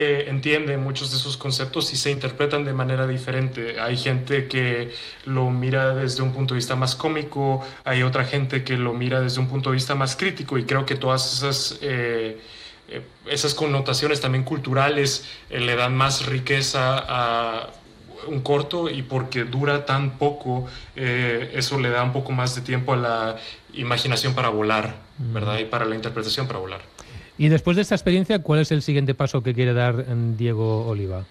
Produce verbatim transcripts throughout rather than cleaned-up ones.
eh, entiende muchos de esos conceptos y se interpretan de manera diferente. Hay gente que lo mira desde un punto de vista más cómico, hay otra gente que lo mira desde un punto de vista más crítico, y creo que todas esas, eh, eh, esas connotaciones también culturales eh, le dan más riqueza a un corto, y porque dura tan poco, eh, eso le da un poco más de tiempo a la imaginación para volar, ¿verdad? Y para la interpretación para volar. Y después de esta experiencia, ¿cuál es el siguiente paso que quiere dar Diego Oliva?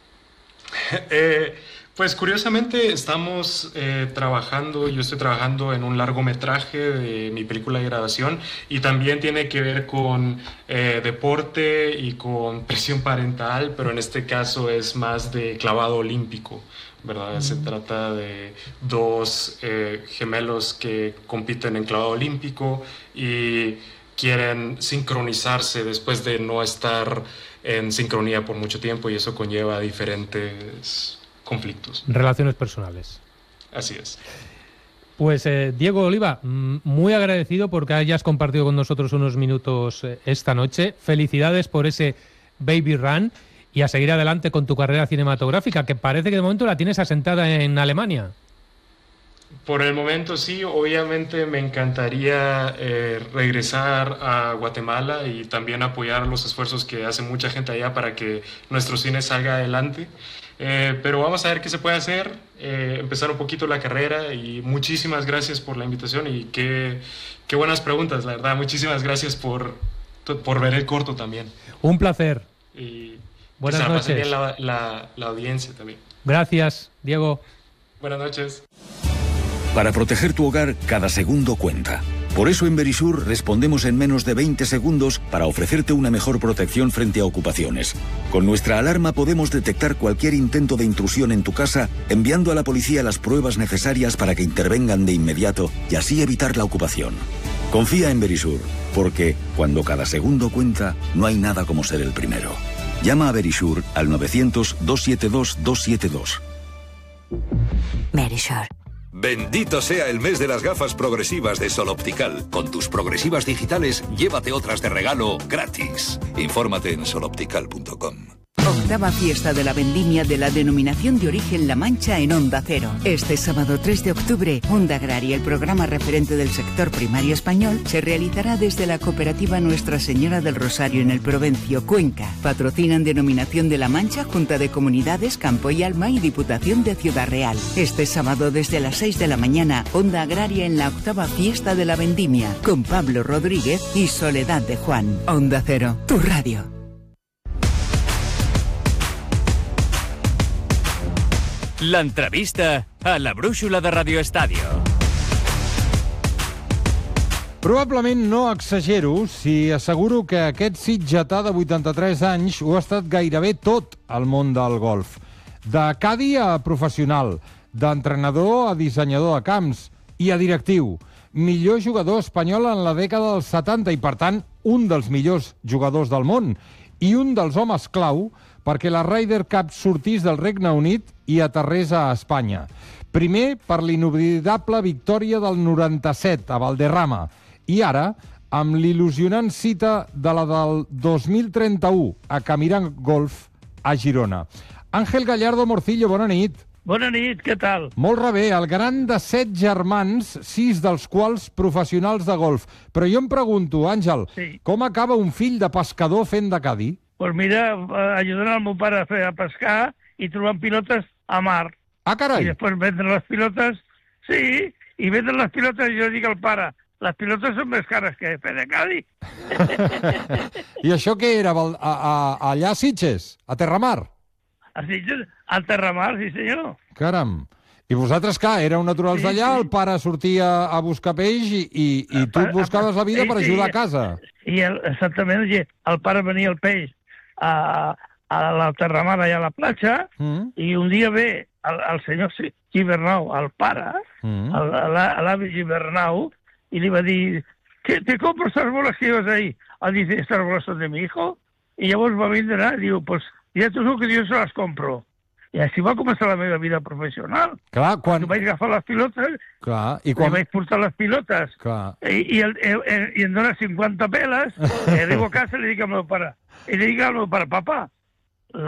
eh, pues curiosamente estamos eh, trabajando, yo estoy trabajando en un largometraje de mi película de grabación, y también tiene que ver con eh, deporte y con presión parental, pero en este caso es más de clavado olímpico, ¿verdad? Mm. Se trata de dos eh, gemelos que compiten en clavado olímpico y quieren sincronizarse después de no estar en sincronía por mucho tiempo, y eso conlleva diferentes conflictos. Relaciones personales. Así es. Pues eh, Diego Oliva, muy agradecido porque hayas compartido con nosotros unos minutos eh, esta noche. Felicidades por ese Baby Run, y a seguir adelante con tu carrera cinematográfica, que parece que de momento la tienes asentada en Alemania. Por el momento sí, obviamente me encantaría eh, regresar a Guatemala y también apoyar los esfuerzos que hace mucha gente allá para que nuestro cine salga adelante. Eh, pero vamos a ver qué se puede hacer, eh, empezar un poquito la carrera, y muchísimas gracias por la invitación y qué, qué buenas preguntas, la verdad. Muchísimas gracias por, por ver el corto también. Un placer. Y buenas que se la pase noches. bien la, la, la audiencia también. Gracias, Diego. Buenas noches. Para proteger tu hogar, cada segundo cuenta. Por eso en Verisur respondemos en menos de veinte segundos para ofrecerte una mejor protección frente a ocupaciones. Con nuestra alarma podemos detectar cualquier intento de intrusión en tu casa, enviando a la policía las pruebas necesarias para que intervengan de inmediato y así evitar la ocupación. Confía en Verisur, porque cuando cada segundo cuenta, no hay nada como ser el primero. Llama a Verisur al novecientos, doscientos setenta y dos, doscientos setenta y dos. Verisur. Bendito sea el mes de las gafas progresivas de Sol Optical. Con tus progresivas digitales, llévate otras de regalo gratis. Infórmate en sol optical punto com. Octava fiesta de la vendimia de la denominación de origen La Mancha en Onda Cero. Este sábado tres de octubre, Onda Agraria, el programa referente del sector primario español, se realizará desde la cooperativa Nuestra Señora del Rosario en el Provencio, Cuenca. Patrocinan Denominación de La Mancha, Junta de Comunidades, Campo y Alma y Diputación de Ciudad Real. Este sábado desde las seis de la mañana, Onda Agraria en la octava fiesta de la vendimia, con Pablo Rodríguez y Soledad de Juan. Onda Cero, tu radio. L'entrevista a la brúixola de Radio Estadio. Probablement no exagero si asseguro que aquest sitgetà de vuitanta-tres anys ho ha estat gairebé tot al món del golf. De cadi a professional, d'entrenador a dissenyador de camps i a directiu. Millor jugador espanyol en la dècada dels setanta i, per tant, un dels millors jugadors del món. I un dels homes clau perquè la Ryder Cup sortís del Regne Unit i aterrés a Espanya. Primer, per l'inoblidable victòria del noranta-set a Valderrama, i ara, amb l'il·lusionant cita de la del dos mil trenta-u a Camiran Golf a Girona. Àngel Gallardo Morcillo, bona nit. Bona nit, què tal? Molt bé, el gran de set germans, sis dels quals professionals de golf. Però jo em pregunto, Àngel, sí. com acaba un fill de pescador fent de cadi? Pues mira, ayudant al meu pare a fer a pescar i trobant pilotes a mar. Ah, carai! I després vendre les pilotes, sí, i vendre les pilotes, jo dic al pare, les pilotes són més cares que fer de cadi. I això què era, a, a, allà a Sitges, a Terramar? A Sitges, a Terramar, sí senyor. Caram! I vosaltres, clar, éreu naturals sí, d'allà, sí. El pare sortia a buscar peix i, i, i tu et buscaves la vida per ajudar a casa. I el, exactament, el pare venia el peix a, a la Terramar, allà a la platja, mm. i un dia ve el, el senyor Gibernau, el pare, mm. l'avi Gibernau, i li va dir, ¿te compro estas bolas que llevas ahí? Ah, dice, estas bolas son de mi hijo. I llavors va vindre, i diu, pues, ja tu que jo se les compro. I així va començar la meva vida professional. Clar, quan... Vaig agafar les pilotes, Clar, i quan... vaig portar les pilotes, Clar. i, i, el, i, i em dona cinquanta peles, i arribo a casa i li dic al meu pare, i li dic al meu pare, papà,